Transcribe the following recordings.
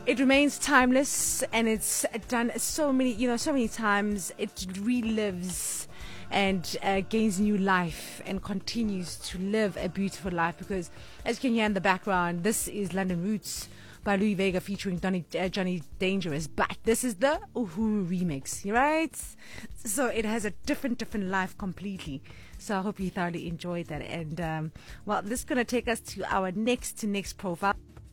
It remains timeless, and it's done so many times. It relives and gains new life and continues to live a beautiful life, because as you can hear in the background, this is London Roots by Louis Vega featuring Johnny Dangerous, but this is the Uhuru remix, right? So it has a different life completely. So I hope you thoroughly enjoyed that. And well, this is going to take us to our next profile.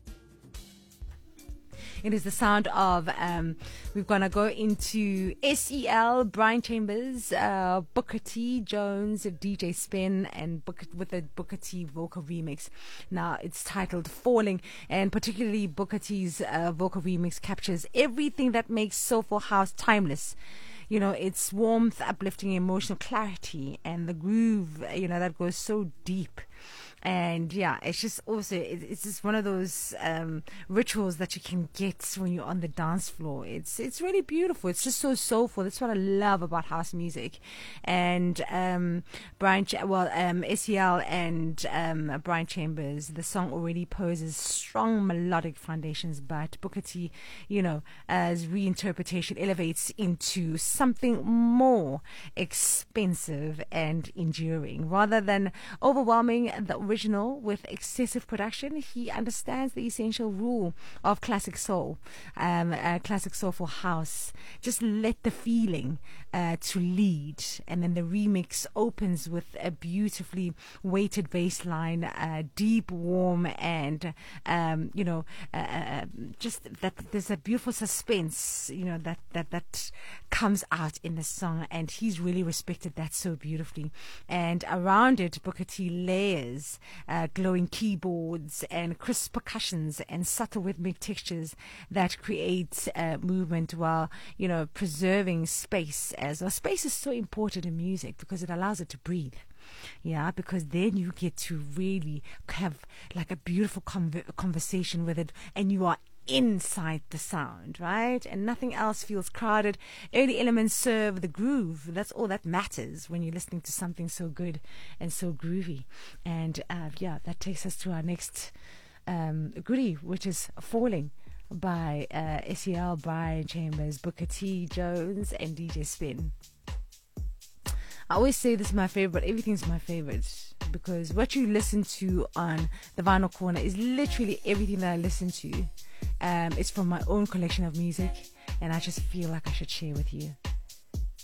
It is the sound of, we're going to go into SEL, Brian Chambers, Booker T, Jones, DJ Spin, and with a Booker T vocal remix. Now, it's titled Falling, and particularly Booker T's vocal remix captures everything that makes Soulful House timeless. You know, it's warmth, uplifting, emotional clarity, and the groove, that goes so deep. And yeah, it's just also, it's just one of those rituals that you can get when you're on the dance floor. It's really beautiful. It's just so soulful. That's what I love about house music. And SEL and Brian Chambers, the song already poses strong melodic foundations, but Booker T, as reinterpretation elevates into something more expensive and enduring. Rather than overwhelming the original with excessive production, he understands the essential rule of classic soul, classic soulful house. Just let the feeling to lead, and then the remix opens with a beautifully weighted bass line, deep, warm, and just that there's a beautiful suspense, that comes out in the song, and he's really respected that so beautifully. And around it, Booker T layers glowing keyboards and crisp percussions and subtle rhythmic textures that create movement while preserving space. As well, space is so important in music because it allows it to breathe. Yeah, because then you get to really have like a beautiful conversation with it, and you are inside the sound, right? And nothing else feels crowded. Early elements serve the groove. That's all that matters when you're listening to something so good and so groovy. And that takes us to our next goodie, which is Falling by SEL, Brian Chambers, Booker T, Jones, and DJ Spin. I always say this is my favorite, but everything's my favorite, because what you listen to on the Vinyl Corner is literally everything that I listen to. It's from my own collection of music, and I just feel like I should share with you.